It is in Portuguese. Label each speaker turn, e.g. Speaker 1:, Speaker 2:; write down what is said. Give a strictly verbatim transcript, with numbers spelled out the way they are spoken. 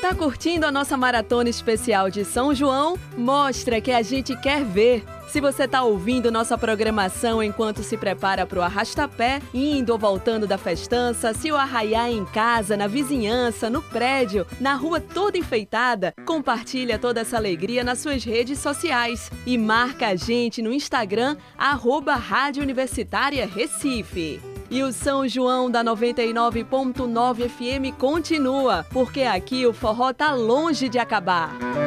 Speaker 1: Tá curtindo a nossa maratona especial de São João? Mostra que a gente quer ver. Se você tá ouvindo nossa programação enquanto se prepara para o arrastapé, indo ou voltando da festança, se o arraiar em casa, na vizinhança, no prédio, na rua toda enfeitada, compartilha toda essa alegria nas suas redes sociais e marca a gente no Instagram, arroba Rádio Universitária Recife. E o São João da noventa e nove ponto nove F M continua, porque aqui o forró tá longe de acabar.